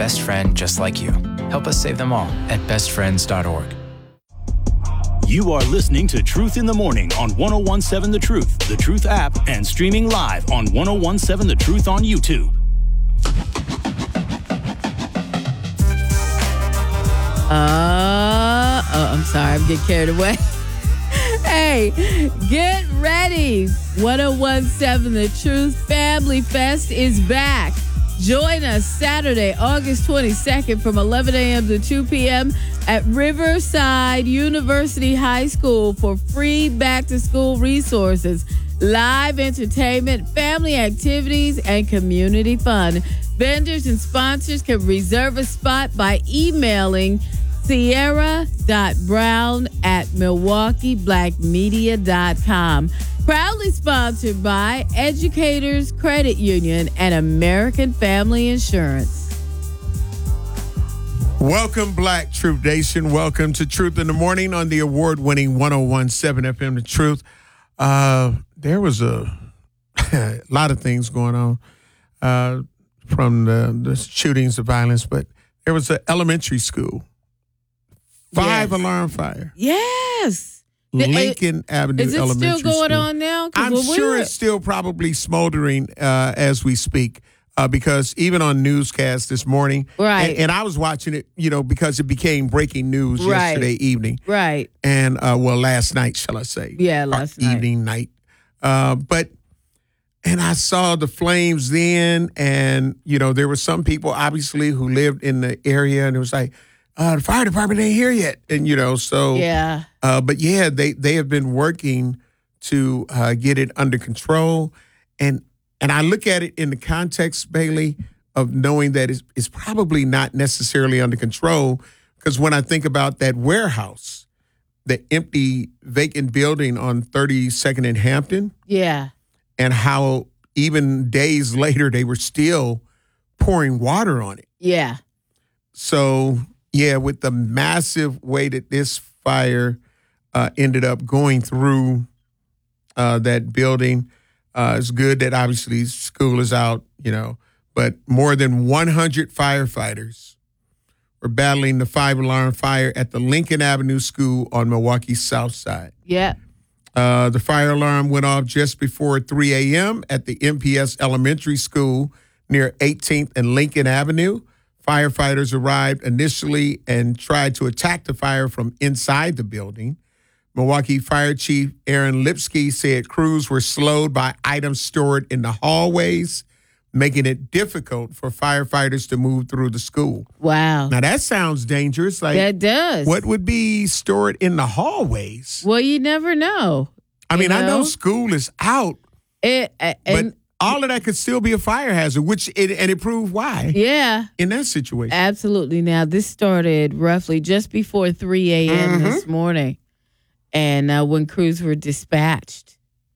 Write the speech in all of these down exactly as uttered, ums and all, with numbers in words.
best friend just like you. Help us save them all at best friends dot org. You are listening to Truth in the Morning on one oh one seven The Truth, The Truth app, and streaming live on one oh one seven The Truth on YouTube. Uh, oh, I'm sorry, I'm getting carried away. Hey, get ready. one oh one seven The Truth Family Fest is back. Join us Saturday, August twenty-second from eleven a.m. to two p.m. at Riverside University High School for free back-to-school resources, live entertainment, family activities, and community fun. Vendors and sponsors can reserve a spot by emailing Sierra.Brown at Milwaukee Black Media dot com. Proudly sponsored by Educators Credit Union and American Family Insurance. Welcome, Black Truth Nation. Welcome to Truth in the Morning on the award-winning one oh one seven F M The Truth. Uh, there was a, a lot of things going on uh, from the, the shootings, the violence, but there was an elementary school. Five yes. alarm fire. Yes. Lincoln it, Avenue Is it Elementary still going School. on now? I'm we sure were... it's still probably smoldering uh, as we speak uh, because even on newscast this morning, right. and, and I was watching it, you know, because it became breaking news right. yesterday evening. Right. And, uh, well, last night, shall I say. Yeah, last night. Evening, night. Uh, but, and I saw the flames then, and, you know, there were some people, obviously, who lived in the area, and it was like, Uh, the fire department ain't here yet. And, you know, so. Yeah. Uh, but, yeah, they, they have been working to uh, get it under control. And and I look at it in the context, Bailey, of knowing that it's, it's probably not necessarily under control. Because when I think about that warehouse, the empty vacant building on thirty-second and Hampton. Yeah. And how even days later they were still pouring water on it. Yeah. So. Yeah, with the massive way that this fire uh, ended up going through uh, that building, uh, it's good that obviously school is out, you know, but more than one hundred firefighters were battling the five-alarm fire at the Lincoln Avenue School on Milwaukee's South Side. Yeah. Uh, the fire alarm went off just before three a.m. at the M P S Elementary School near eighteenth and Lincoln Avenue. Firefighters arrived initially and tried to attack the fire from inside the building. Milwaukee Fire Chief Aaron Lipsky said crews were slowed by items stored in the hallways, making it difficult for firefighters to move through the school. Wow. Now, that sounds dangerous. Like, that does. What would be stored in the hallways? Well, you never know. I mean, know? I know school is out, it, uh, but and, all of that could still be a fire hazard, which it, and it proved why. Yeah. In that situation. Absolutely. Now, this started roughly just before three a.m. Mm-hmm. this morning, and uh, when crews were dispatched.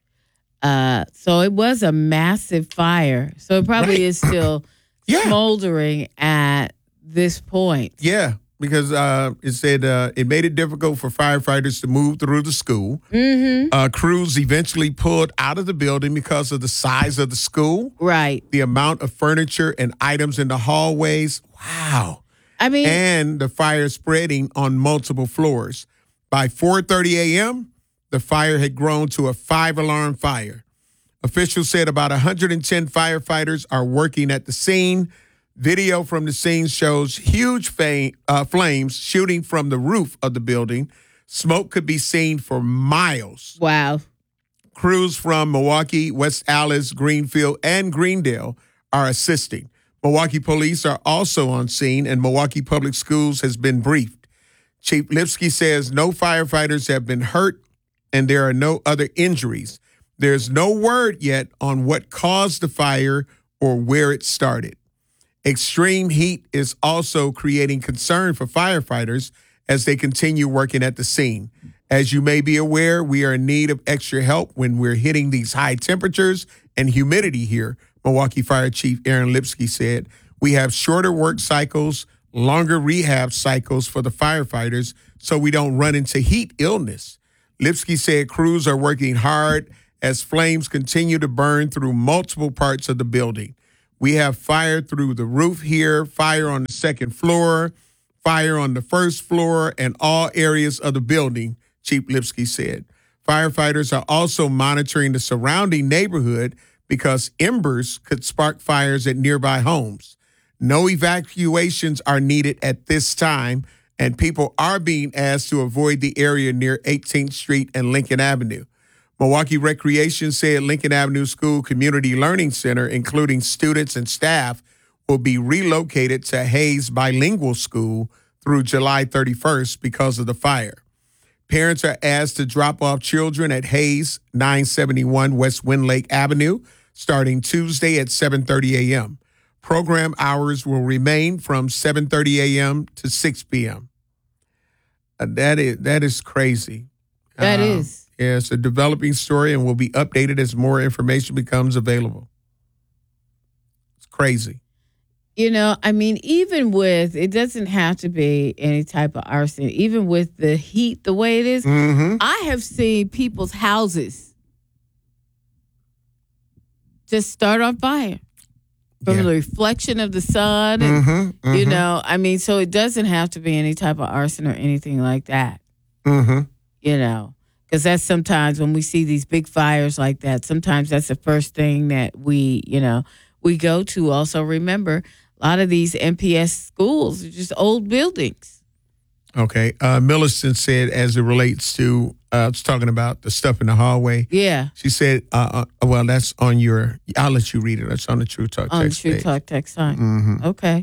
Uh, so it was a massive fire. So it probably Right. is still Yeah. smoldering at this point. Yeah, because uh, it said uh, it made it difficult for firefighters to move through the school. Mm-hmm. Uh, crews eventually pulled out of the building because of the size of the school, Right. the amount of furniture and items in the hallways. Wow. I mean, And the fire spreading on multiple floors. By four thirty a.m., the fire had grown to a five-alarm fire. Officials said about one hundred ten firefighters are working at the scene. Video from the scene shows huge fa- uh, flames shooting from the roof of the building. Smoke could be seen for miles. wow. Crews from Milwaukee, West Allis, Greenfield, and Greendale are assisting. Milwaukee police are also on scene, and Milwaukee Public Schools has been briefed. Chief Lipsky says no firefighters have been hurt, and there are no other injuries. There's no word yet on what caused the fire or where it started. Extreme heat is also creating concern for firefighters as they continue working at the scene. As you may be aware, we are in need of extra help when we're hitting these high temperatures and humidity here, Milwaukee Fire Chief Aaron Lipsky said. We have shorter work cycles, longer rehab cycles for the firefighters so we don't run into heat illness. Lipsky said crews are working hard as flames continue to burn through multiple parts of the building. We have fire through the roof here, fire on the second floor, fire on the first floor, and all areas of the building, Chief Lipsky said. Firefighters are also monitoring the surrounding neighborhood because embers could spark fires at nearby homes. No evacuations are needed at this time, and people are being asked to avoid the area near eighteenth Street and Lincoln Avenue. Milwaukee Recreation said Lincoln Avenue School Community Learning Center, including students and staff, will be relocated to Hayes Bilingual School through July thirty-first because of the fire. Parents are asked to drop off children at Hayes nine seventy-one West Windlake Avenue starting Tuesday at seven thirty a.m. Program hours will remain from seven thirty a.m. to six p.m. Uh, that is that is crazy. That uh, is. Yeah, it's a developing story and will be updated as more information becomes available. It's crazy. You know, I mean, even with, it doesn't have to be any type of arson, even with the heat the way it is, Mm-hmm. I have seen people's houses just start on fire from Yeah. the reflection of the sun. And, Mm-hmm. you know, I mean, so it doesn't have to be any type of arson or anything like that, Mm-hmm. you know, because that's sometimes when we see these big fires like that, sometimes that's the first thing that we, you know, we go to. Also, remember, a lot of these M P S schools are just old buildings. Okay. Uh, Millicent said, as it relates to, uh, it's talking about the stuff in the hallway. Yeah, She said, uh, uh, well, that's on your, I'll let you read it. That's on the True Talk on the text True page. Talk text line. Mm-hmm. Okay.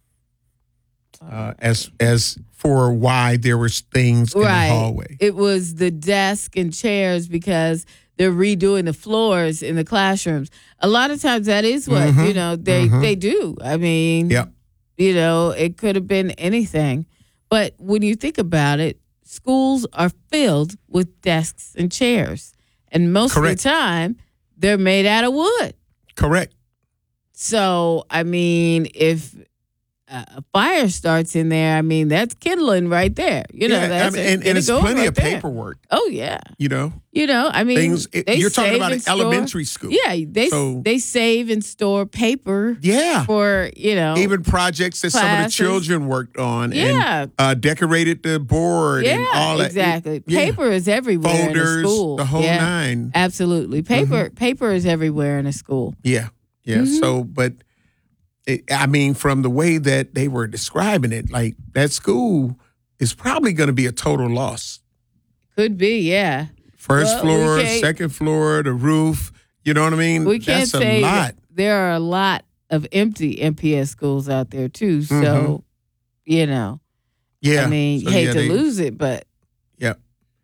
Uh, as, as for why there was things in Right. the hallway. It was the desk and chairs because they're redoing the floors in the classrooms. A lot of times that is what, Mhm. you know, they, Mhm. they do. I mean, Yep. you know, it could have been anything. But when you think about it, schools are filled with desks and chairs. And most Correct. of the time, they're made out of wood. Correct. So, I mean, if a a fire starts in there, I mean, that's kindling right there. You know, Yeah, that's I mean, and, get and it it's going plenty right of there. paperwork, Oh, yeah. you know, You know, I mean, things. it- they you're talking save about an and store- elementary school. Yeah, they So- they save and store paper Yeah. for, you know. Even projects that some of the classes. children worked on Yeah. and uh, decorated the board yeah, and all that. exactly. Yeah. Paper is everywhere in a Folders, school. the whole yeah, nine. Absolutely. Paper paper is everywhere in a school. Yeah, yeah. Mm-hmm. So, but it, I mean, from the way that they were describing it, like that school is probably going to be a total loss. Could be, yeah. First Well, we floor, can't- second floor, the roof. You know what I mean? We can't That's say a that lot. there are a lot of empty M P S schools out there too. So, Mhm. you know, Yeah. I mean, So, you hate yeah, to they- lose it, but Yeah.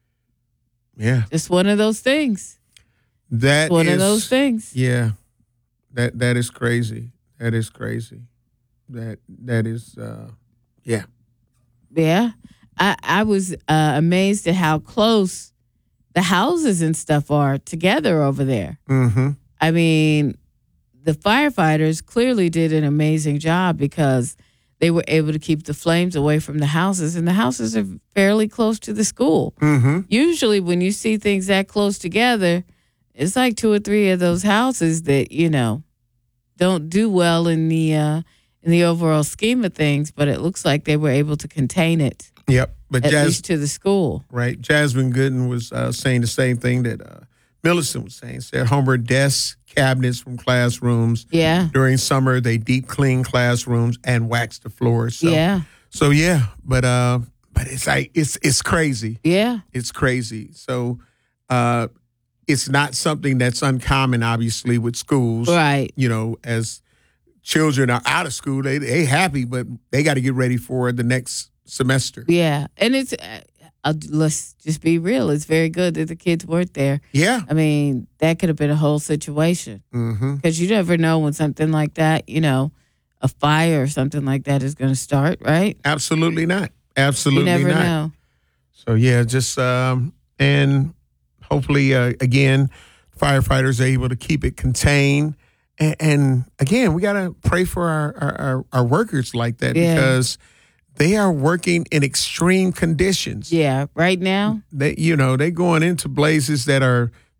Yeah. it's one of those things. That One is- of those things. Yeah. That that is crazy. That is crazy. That that is uh yeah. Yeah. I, I was uh, amazed at how close the houses and stuff are together over there. Mm-hmm. I mean, the firefighters clearly did an amazing job because they were able to keep the flames away from the houses, and the houses are fairly close to the school. Mm-hmm. Usually when you see things that close together, it's like two or three of those houses that, you know, don't do well in the uh, in the overall scheme of things, but it looks like they were able to contain it, Yep. But at Jas- least to the school. right. Jasmine Gooden was uh, saying the same thing that uh, Millicent was saying. Said homeward desks, cabinets from classrooms. Yeah. During summer, they deep clean classrooms and wax the floors. So, Yeah. So yeah, but uh, but it's like it's it's crazy. Yeah. It's crazy. So uh, it's not something that's uncommon, obviously, with schools. Right. You know, as children are out of school, they they happy, but they got to get ready for the next semester. Yeah. And it's, uh, uh, let's just be real. It's very good that the kids weren't there. Yeah. I mean, that could have been a whole situation Mm-hmm. because you never know when something like that, you know, a fire or something like that is going to start, right? Absolutely not. Absolutely you never not. know. So yeah, just um, and hopefully uh, again, firefighters are able to keep it contained. And, and again, we got to pray for our, our, our, our workers like that Yeah. because they are working in extreme conditions. Yeah. Right now, They, you know, they going into blazes that are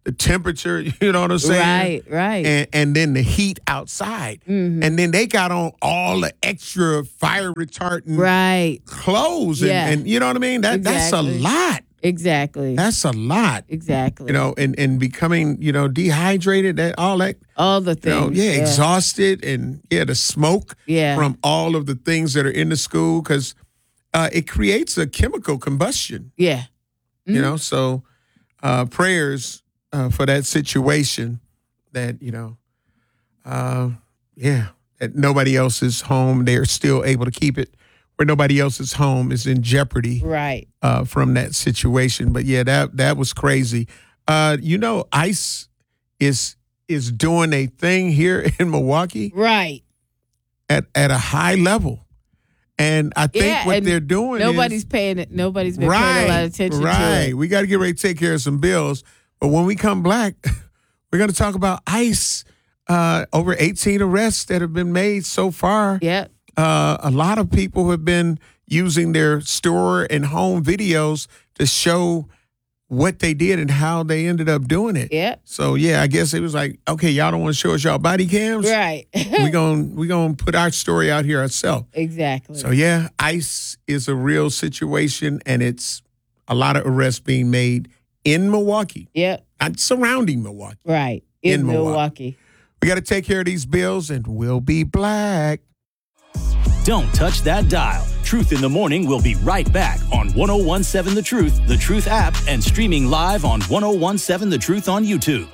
the temperature, you know what I'm saying? Right, right. And, and then the heat outside. Mm-hmm. And then they got on all the extra fire retardant right. clothes. And, Yeah. and you know what I mean? That That's a Exactly. lot. Exactly. That's a lot. exactly. You know, and, and becoming, you know, dehydrated, that all that. all the You know, things. yeah, exhausted, and yeah, the smoke Yeah. from all of the things that are in the school, because uh, it creates a chemical combustion. Yeah. You know, so uh, prayers uh, for that situation. That you know, uh, yeah, that nobody else is home. They're still able to keep it where nobody else's home is in jeopardy Right. uh, from that situation. But yeah, that that was crazy. Uh, you know, ICE is is doing a thing here in Milwaukee Right. at at a high level, and I think Yeah, what and they're doing Nobody's is, paying it. Nobody's been right, paying a lot of attention right. to it. We got to get ready to take care of some bills. But when we come back, we're going to talk about ICE. Uh, over eighteen arrests that have been made so far. Yep. Uh, a lot of people have been using their store and home videos to show what they did and how they ended up doing it. Yep. So yeah, I guess it was like, okay, y'all don't want to show us y'all body cams. Right. we gon' we gonna put our story out here ourselves. exactly. So yeah, ICE is a real situation, and it's a lot of arrests being made in Milwaukee, Yep. not surrounding Milwaukee. Right. In, In Milwaukee. Milwaukee. We got to take care of these bills, and we'll be black. Don't touch that dial. Truth in the Morning will be right back on ten seventeen The Truth, The Truth app, and streaming live on ten seventeen The Truth on YouTube.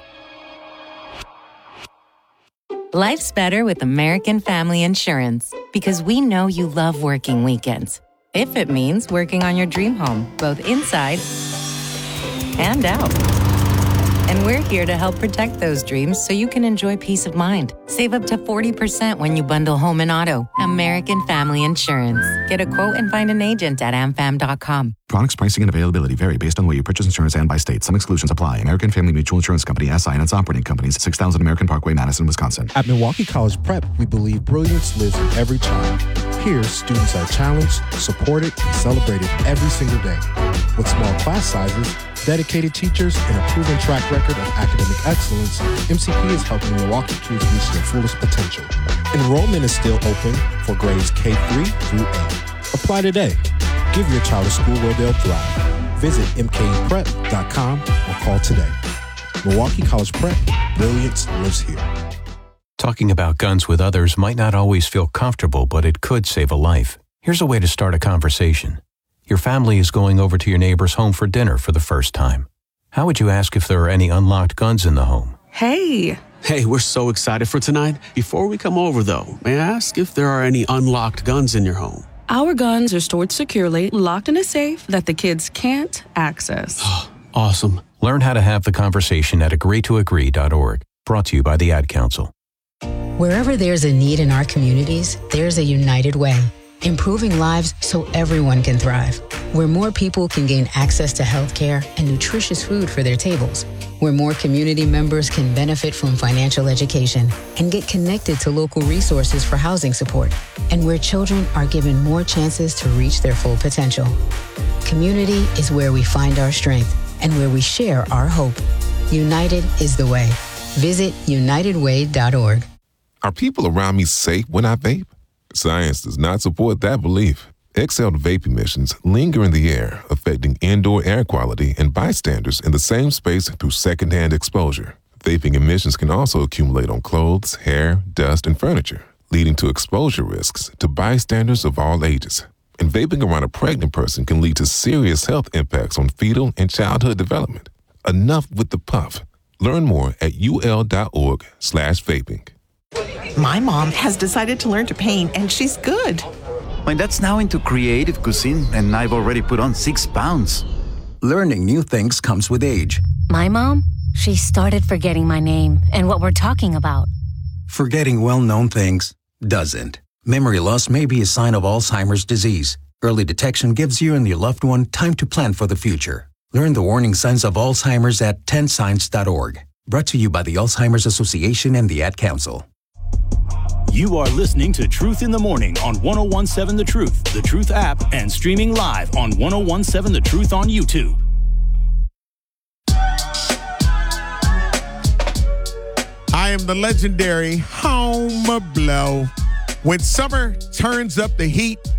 Life's better with American Family Insurance because we know you love working weekends. If it means working on your dream home, both inside and out. And we're here to help protect those dreams so you can enjoy peace of mind. Save up to forty percent when you bundle home and auto. American Family Insurance. Get a quote and find an agent at am fam dot com. Products pricing and availability vary based on where you purchase insurance and by state. Some exclusions apply. American Family Mutual Insurance Company, S I and its operating companies, six thousand American Parkway, Madison, Wisconsin. At Milwaukee College Prep, we believe brilliance lives in every child. Here, students are challenged, supported, and celebrated every single day. With small class sizes, dedicated teachers, and a proven track record of academic excellence, M C P is helping Milwaukee kids reach their fullest potential. Enrollment is still open for grades K through eight. Apply today. Give your child a school where they'll thrive. Visit m k e prep dot com or call today. Milwaukee College Prep, brilliance lives here. Talking about guns with others might not always feel comfortable, but it could save a life. Here's a way to start a conversation. Your family is going over to your neighbor's home for dinner for the first time. How would you ask if there are any unlocked guns in the home? Hey! Hey, we're so excited for tonight. Before we come over, though, may I ask if there are any unlocked guns in your home? Our guns are stored securely, locked in a safe that the kids can't access. Awesome. Learn how to have the conversation at agree to agree dot org. Brought to you by the Ad Council. Wherever there's a need in our communities, there's a United Way. Improving lives so everyone can thrive. Where more people can gain access to healthcare and nutritious food for their tables. Where more community members can benefit from financial education and get connected to local resources for housing support. And where children are given more chances to reach their full potential. Community is where we find our strength and where we share our hope. United is the way. Visit united way dot org. Are people around me safe when I vape? Science does not support that belief. Exhaled vape emissions linger in the air, affecting indoor air quality and bystanders in the same space through secondhand exposure. Vaping emissions can also accumulate on clothes, hair, dust, and furniture, leading to exposure risks to bystanders of all ages. And vaping around a pregnant person can lead to serious health impacts on fetal and childhood development. Enough with the puff. Learn more at ul.org slash vaping. My mom has decided to learn to paint, and she's good. My dad's now into creative cuisine, and I've already put on six pounds. Learning new things comes with age. My mom, she started forgetting my name and what we're talking about. Forgetting well-known things doesn't. Memory loss may be a sign of Alzheimer's disease. Early detection gives you and your loved one time to plan for the future. Learn the warning signs of Alzheimer's at ten signs dot org. Brought to you by the Alzheimer's Association and the Ad Council. You are listening to Truth in the Morning on ten seventeen The Truth, The Truth app, and streaming live on ten seventeen The Truth on YouTube. I am the legendary Home Blow. When summer turns up the heat,